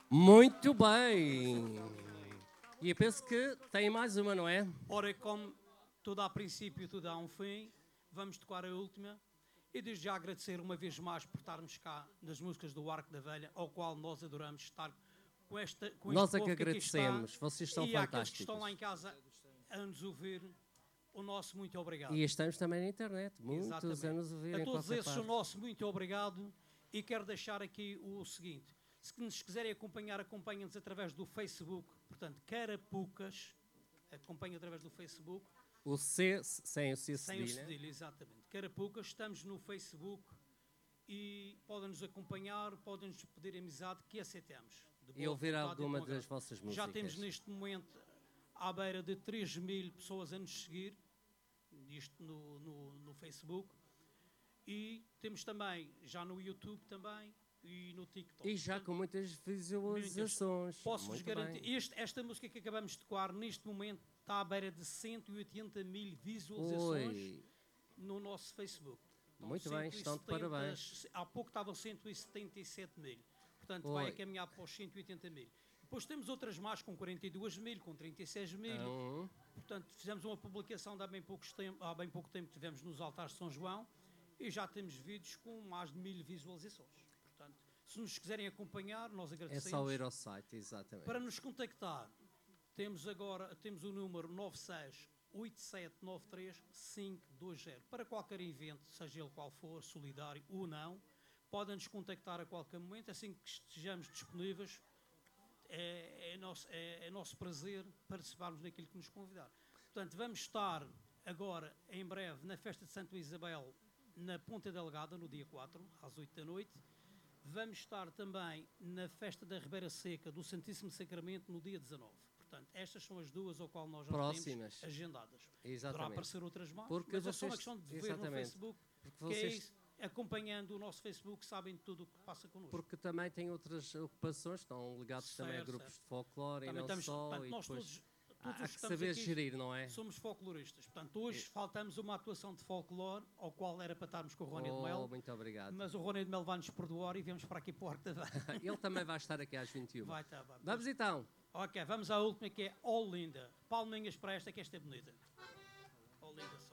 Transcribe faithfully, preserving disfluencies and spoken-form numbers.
Muito bem. E eu penso que tem mais uma, não é? Ora, como tudo há princípio, tudo há um fim, vamos tocar a última. E desde já agradecer uma vez mais por estarmos cá nas músicas do Arco da Velha, ao qual nós adoramos estar com esta com Nós este é que povo que aqui está. agradecemos, vocês são e fantásticos. àqueles que estão lá em casa a nos ouvir, o nosso muito obrigado. E estamos também na internet, muitos Exatamente. anos a ouvir A em todos qualquer esses parte. o nosso muito obrigado e quero deixar aqui o seguinte. Se nos quiserem acompanhar, acompanhem-nos através do Facebook, portanto, Carapucas, acompanhem através do Facebook. O C sem o C Sem o cedilha. cedilha, exatamente. Carapucas, estamos no Facebook e podem-nos acompanhar, podem-nos pedir amizade, que aceitamos. E ouvir alguma das vossas músicas. Já temos neste momento à beira de três mil pessoas a nos seguir, isto no, no, no Facebook. E temos também, já no YouTube também, e no TikTok. E já com muitas visualizações. Posso-vos garantir, este, esta música que acabamos de tocar, neste momento, está à beira de cento e oitenta mil visualizações Oi. no nosso Facebook. Então, muito bem, estão de parabéns. Há pouco estavam cento e setenta e sete mil. Portanto, Oi. vai a caminhar para os cento e oitenta mil. Depois temos outras mais com quarenta e dois mil, com trinta e seis mil. Uhum. Portanto, fizemos uma publicação de há bem, poucos tempo, há bem pouco tempo que tivemos nos altares de São João e já temos vídeos com mais de mil visualizações. Portanto, se nos quiserem acompanhar, nós agradecemos. É só ir ao site, exatamente. Para nos contactar, temos agora temos o número nove seis oito sete nove três cinco dois zero. Para qualquer evento, seja ele qual for, solidário ou não, podem nos contactar a qualquer momento, assim que estejamos disponíveis. É, é, nosso, é, é nosso prazer participarmos daquilo que nos convidar. Portanto, vamos estar agora, em breve, na festa de Santa Isabel, na Ponta Delgada, no dia quatro, às oito da noite. Vamos estar também na festa da Ribeira Seca, do Santíssimo Sacramento, no dia dezanove. Portanto, estas são as duas ao qual nós já próximas temos agendadas. Exatamente. Poderá aparecer outras mais, porque mas vocês, é só uma questão de ver exatamente. no Facebook, porque que vocês... é isso. Acompanhando o nosso Facebook, sabem tudo o que passa connosco. Porque também tem outras ocupações, estão ligados certo, também a grupos certo. de folclore também e não estamos, só. portanto, E nós depois todos, todos há que saber aqui, gerir, não é? Somos folcloristas. Portanto, hoje e... faltamos uma atuação de folclore, ao qual era para estarmos com o Rony oh, de Mel. Muito obrigado. Mas o Rony de Mel vai-nos perdoar e viemos para aqui para o Arco da Velha. Ele também vai estar aqui às vinte e uma. Vai estar, vai. Vamos então. Ok, vamos à última, que é All Linda. Palminhas para esta, que esta é bonita. All Linda.